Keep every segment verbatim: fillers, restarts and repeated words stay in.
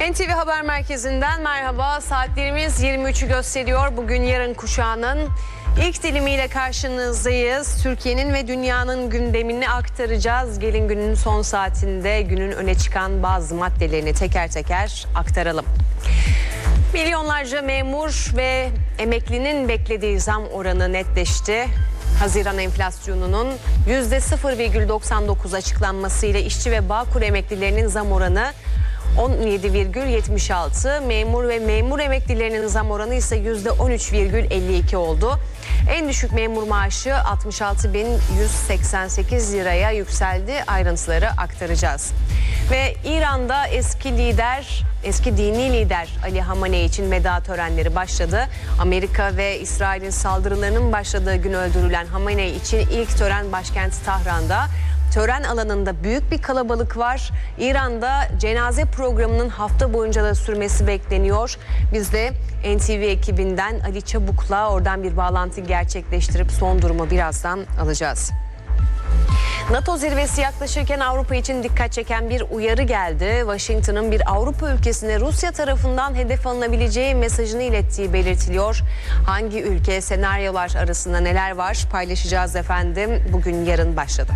N T V Haber Merkezi'nden merhaba. Saatlerimiz yirmi üçü gösteriyor. Bugün yarın kuşağının ilk dilimiyle karşınızdayız. Türkiye'nin ve dünyanın gündemini aktaracağız. Gelin günün son saatinde günün öne çıkan bazı maddelerini teker teker aktaralım. Milyonlarca memur ve emeklinin beklediği zam oranı netleşti. Haziran enflasyonunun yüzde sıfır virgül doksan dokuz açıklanmasıyla işçi ve Bağkur emeklilerinin zam oranı on yedi virgül yetmiş altı, memur ve memur emeklilerinin zam oranı ise yüzde on üç virgül elli iki oldu. En düşük memur maaşı altmış altı bin yüz seksen sekiz liraya yükseldi. Ayrıntıları aktaracağız. Ve İran'da eski lider, eski dini lider Ali Hamenei için veda törenleri başladı. Amerika ve İsrail'in saldırılarının başladığı gün öldürülen Hamenei için ilk tören başkent Tahran'da. Tören alanında büyük bir kalabalık var. İran'da cenaze programının hafta boyunca da sürmesi bekleniyor. Biz de N T V ekibinden Ali Çabuk'la oradan bir bağlantı gerçekleştirip son durumu birazdan alacağız. NATO zirvesi yaklaşırken Avrupa için dikkat çeken bir uyarı geldi. Washington'ın bir Avrupa ülkesine Rusya tarafından hedef alınabileceği mesajını ilettiği belirtiliyor. Hangi ülke, senaryolar arasında neler var paylaşacağız efendim. Bugün yarın başladı.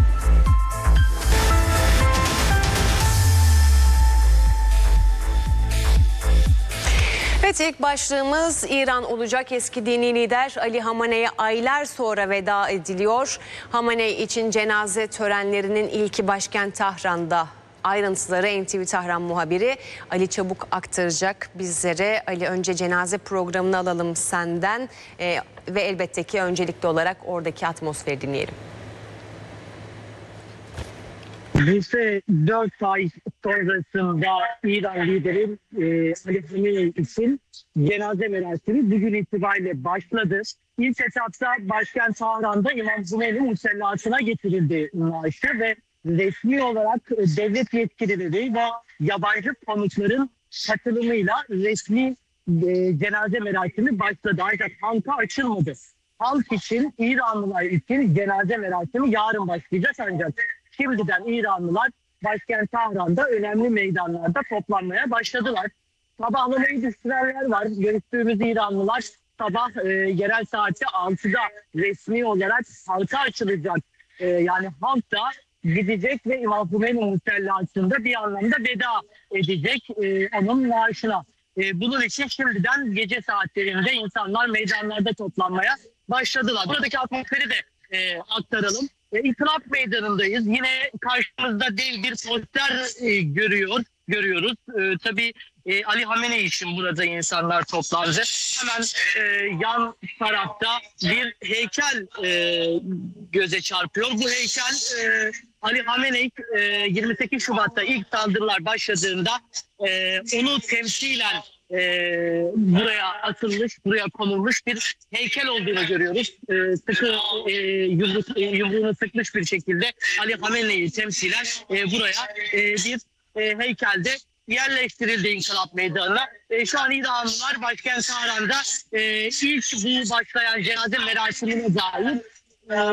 Evet, ilk başlığımız İran olacak. Eski dini lider Ali Hamenei aylar sonra veda ediliyor. Hamenei için cenaze törenlerinin ilki başkent Tahran'da. Ayrıntıları N T V Tahran muhabiri Ali Çabuk aktaracak bizlere. Ali, önce cenaze programını alalım senden ee, ve elbette ki öncelikli olarak oradaki atmosferi dinleyelim. Ise dört ay sonrasında İran lideri e, Ali Hamenei için cenaze merasimi bugün itibariyle başladı. İlk etapta başkent Tahran'da İmam Hümeyni musallasına getirildi naaşı ve resmi olarak devlet yetkilileri ve yabancı konukların katılımıyla resmi e, cenaze merasimi başladı. Ancak halka açılmadı. Halk için, İranlılar için cenaze merasimi yarın başlayacak ancak şimdiden İranlılar başkent Tahran'da önemli meydanlarda toplanmaya başladılar. Sabahlamayı düşünenler var. Görüştüğümüz İranlılar sabah e, yerel saatte altıda resmi olarak halka açılacak. E, yani halk da gidecek ve İmam Hümeyni musallasında bir anlamda veda edecek e, onun naaşına. E, bunun için şimdiden gece saatlerinde insanlar meydanlarda toplanmaya başladılar. Buradaki atmosferi de e, aktaralım. E, İnkılap Meydanı'ndayız. Yine karşımızda dev bir poster e, görüyor, görüyoruz. E, tabii e, Ali Hamenei için burada insanlar toplandı. Hemen e, yan tarafta bir heykel e, göze çarpıyor. Bu heykel e, Ali Hamenei e, yirmi sekiz Şubat'ta ilk saldırılar başladığında e, onu temsilen e, buraya atılmış, buraya konulmuş bir heykel olduğunu görüyoruz. E, sıkı e, yumru, e, yumruğunu sıkmış bir şekilde Ali Hamenei'yi temsilen e, buraya e, bir e, heykelde yerleştirildi İnkılap Meydanı'na. E, şu an İranlılar başkent Tahran'da e, ilk bu başlayan cenaze merasimine dair